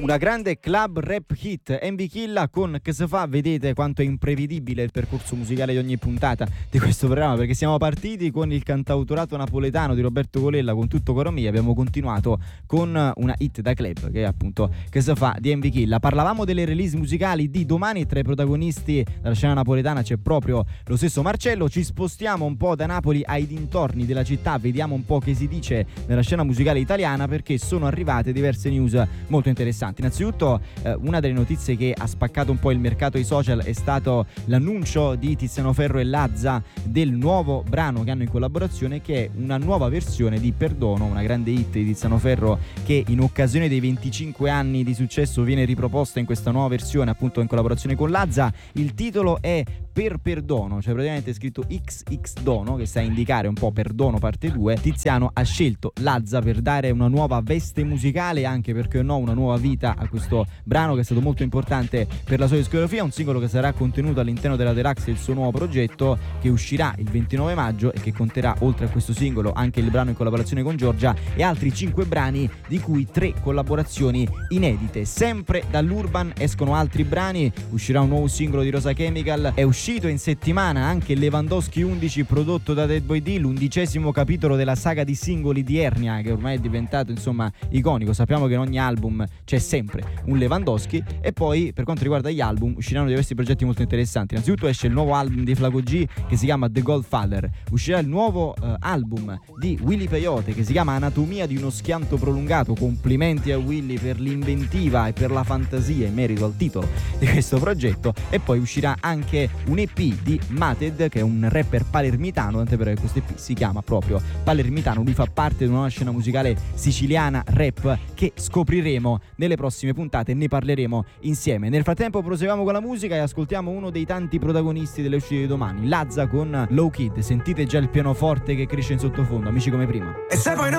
Una grande club rap hit, MV Killa con Che se fa. Vedete quanto è imprevedibile il percorso musicale di ogni puntata di questo programma, perché siamo partiti con il cantautorato napoletano di Roberto Colella con Tutto coro mio, abbiamo continuato con una hit da club che è appunto Che se fa di MV Killa. Parlavamo delle release musicali di domani, tra i protagonisti della scena napoletana c'è proprio lo stesso Marcello. Ci spostiamo un po' da Napoli ai dintorni della città, vediamo un po' che si dice nella scena musicale italiana, perché sono arrivate diverse news molto interessanti. Innanzitutto una delle notizie che ha spaccato un po' il mercato ai social è stato l'annuncio di Tiziano Ferro e Lazza del nuovo brano che hanno in collaborazione, che è una nuova versione di Perdono, una grande hit di Tiziano Ferro che in occasione dei 25 anni di successo viene riproposta in questa nuova versione appunto in collaborazione con Lazza. Il titolo è Per Perdono, cioè praticamente è scritto XX Dono, che sta a indicare un po' Perdono parte 2. Tiziano ha scelto Lazza per dare una nuova veste musicale, anche perché no, una nuova vita a questo brano che è stato molto importante per la sua discografia. Un singolo che sarà contenuto all'interno della Deluxe del suo nuovo progetto, che uscirà il 29 maggio e che conterà, oltre a questo singolo, anche il brano in collaborazione con Giorgia e altri 5 brani, di cui 3 collaborazioni inedite. Sempre dall'Urban escono altri brani, uscirà un nuovo singolo di Rosa Chemical, è uscito in settimana anche Lewandowski 11 prodotto da Dead Boy D, l'11° capitolo della saga di singoli di Ernia, che ormai è diventato insomma iconico. Sappiamo che in ogni album c'è sempre un Lewandowski. E poi per quanto riguarda gli album usciranno diversi progetti molto interessanti. Innanzitutto esce il nuovo album di Flaco G che si chiama The Godfather, uscirà il nuovo album di Willy Peyote che si chiama Anatomia di uno schianto prolungato. Complimenti a Willy per l'inventiva e per la fantasia in merito al titolo di questo progetto. E poi uscirà anche un EP di Mated, che è un rapper palermitano, tant'è vero che questo EP si chiama proprio Palermitano. Lui fa parte di una nuova scena musicale siciliana rap che scopriremo nelle prossime puntate, ne parleremo insieme. Nel frattempo proseguiamo con la musica e ascoltiamo uno dei tanti protagonisti delle uscite di domani, Lazza con Low Kid. Sentite già il pianoforte che cresce in sottofondo, amici come prima. E se poi non